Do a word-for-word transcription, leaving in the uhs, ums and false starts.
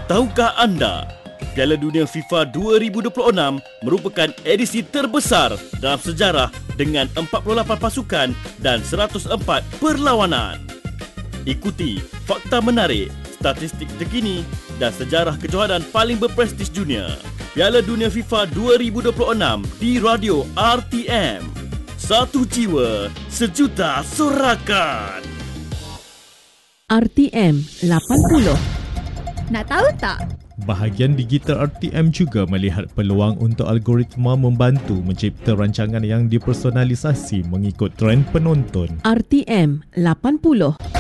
Tahukah anda, Piala Dunia FIFA dua ribu dua puluh enam merupakan edisi terbesar dalam sejarah dengan empat puluh lapan pasukan dan seratus empat perlawanan. Ikuti fakta menarik, statistik terkini dan sejarah kejohanan paling berprestij dunia. Piala Dunia FIFA dua ribu dua puluh enam di Radio R T M. Satu jiwa, sejuta sorakan. R T M lapan puluh. Nak tahu tak? Bahagian digital R T M juga melihat peluang untuk algoritma membantu mencipta rancangan yang dipersonalisasi mengikut trend penonton. R T M lapan puluh.